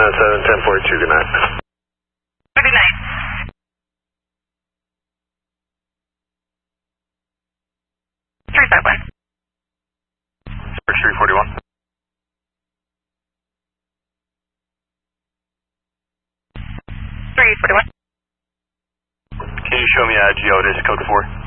797, 1042, good night. Good night. Three 341. 341. Can you show me Geodis code 4?